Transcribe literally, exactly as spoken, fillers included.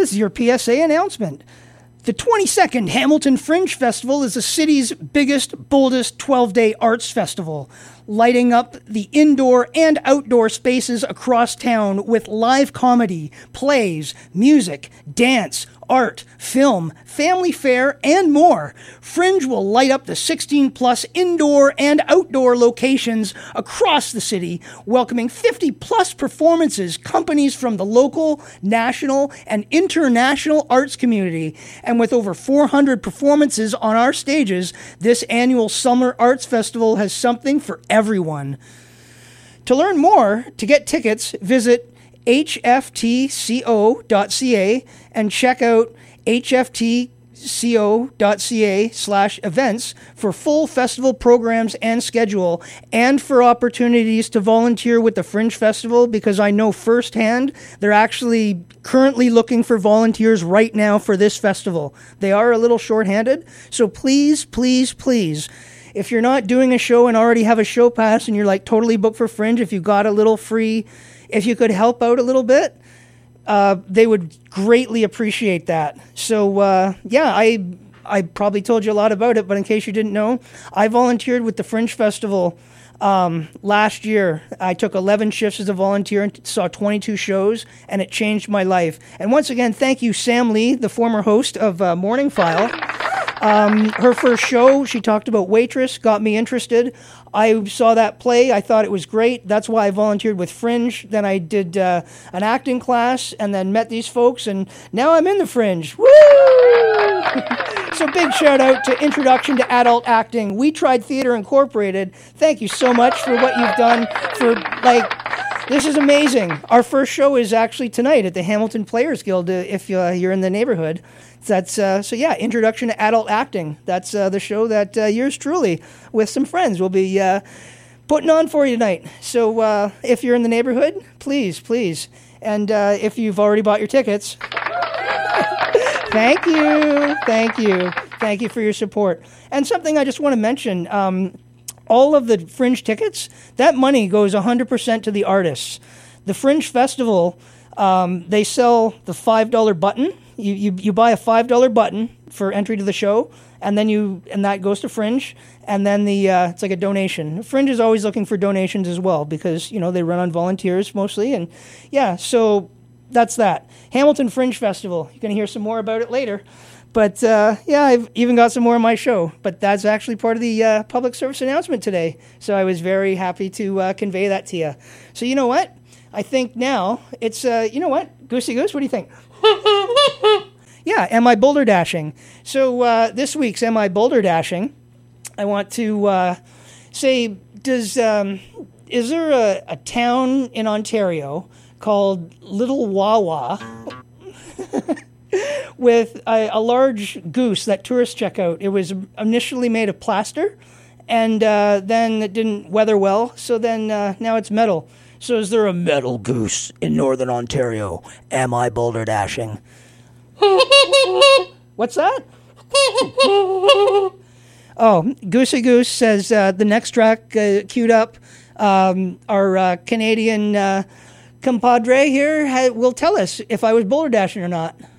This is your P S A announcement. The twenty-second Hamilton Fringe Festival is the city's biggest, boldest twelve-day arts festival, lighting up the indoor and outdoor spaces across town with live comedy, plays, music, dance, art, film, family fare, and more. Fringe will light up the sixteen plus indoor and outdoor locations across the city, welcoming fifty plus performances, companies from the local, national, and international arts community. And with over four hundred performances on our stages, this annual Summer Arts Festival has something for everyone. To learn more, to get tickets, visit H F T co dot C A and check out H F T co dot C A slash events for full festival programs and schedule, and for opportunities to volunteer with the Fringe Festival, because I know firsthand they're actually currently looking for volunteers right now for this festival. They are a little short-handed, so please, please, please, if you're not doing a show and already have a show pass and you're like totally booked for Fringe, if you got a little free, if you could help out a little bit, uh, they would greatly appreciate that. So, uh, yeah, I I probably told you a lot about it, but in case you didn't know, I volunteered with the Fringe Festival um, last year. I took eleven shifts as a volunteer and saw twenty-two shows, and it changed my life. And once again, thank you, Sam Lee, the former host of uh, Morning File. Um, her first show, she talked about Waitress, got me interested. I saw that play. I thought it was great. That's why I volunteered with Fringe. Then I did uh, an acting class and then met these folks, and now I'm in the Fringe. Woo! So big shout out to Introduction to Adult Acting. We Tried Theater Incorporated. Thank you so much for what you've done for, like, this is amazing. Our first show is actually tonight at the Hamilton Players Guild, uh, if uh, you're in the neighborhood. That's uh, so yeah, Introduction to Adult Acting. That's uh, the show that uh, yours truly, with some friends, will be uh, putting on for you tonight. So uh, if you're in the neighborhood, please, please, and uh, if you've already bought your tickets, thank you, thank you, thank you for your support. And something I just want to mention: um, all of the Fringe tickets, that money goes one hundred percent to the artists. The Fringe Festival, um, they sell the five dollar button. You, you you buy a five dollar button for entry to the show, and then you and that goes to Fringe, and then the uh, it's like a donation. Fringe is always looking for donations as well, because you know they run on volunteers mostly, and yeah, so that's that. Hamilton Fringe Festival. You're gonna hear some more about it later, but uh, yeah, I've even got some more in my show. But that's actually part of the uh, public service announcement today, so I was very happy to uh, convey that to you. So you know what? I think now it's uh, you know what, Goosey Goose, what do you think? Yeah, Am I Boulder Dashing? So uh, this week's Am I Boulder Dashing, I want to uh, say, does um, is there a, a town in Ontario called Little Wawa with a, a large goose that tourists check out? It was initially made of plaster, and uh, then it didn't weather well, so then uh, now it's metal. So is there a metal goose in Northern Ontario? Am I Boulder Dashing? What's that? Oh, Goosey Goose says uh, the next track uh, queued up. Um, our uh, Canadian uh, compadre here ha- will tell us if I was boulder dashing or not.